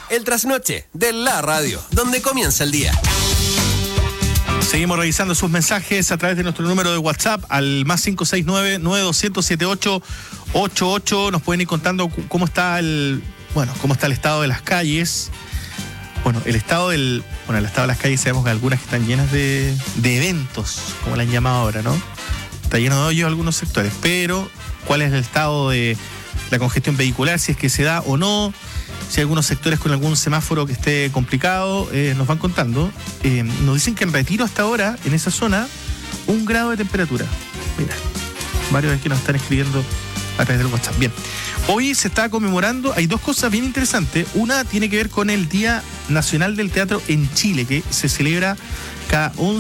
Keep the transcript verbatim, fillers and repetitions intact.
el trasnoche de la radio, donde comienza el día. Seguimos revisando sus mensajes a través de nuestro número de WhatsApp al más cinco seis nueve, nueve dos cero siete ocho ocho ocho. Nos pueden ir contando cómo está el, bueno, cómo está el estado de las calles. Bueno, el estado del, bueno, el estado de las calles, sabemos que algunas que están llenas de, de eventos, como le han llamado ahora, ¿no? Está lleno de hoyos algunos sectores, pero ¿cuál es el estado de la congestión vehicular? Si es que se da o no. Si hay algunos sectores con algún semáforo que esté complicado, eh, nos van contando. Eh, nos dicen que en Retiro hasta ahora, en esa zona, un grado de temperatura. Mira, varios de aquí nos están escribiendo a través del WhatsApp. Bien, hoy se está conmemorando, hay dos cosas bien interesantes. Una tiene que ver con el Día Nacional del Teatro en Chile, que se celebra cada once